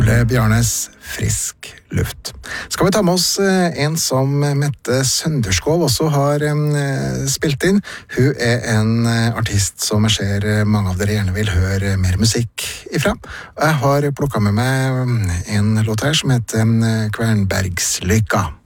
hørte Bjarnes Frisk luft. Skal vi ta med oss en som Mette Sønderskov også har spilt inn. Hun en artist som jeg ser mange av dere gjerne vil høre mer musikk ifra. Jeg har plukket med meg en låt her som heter Kvernbergslykka.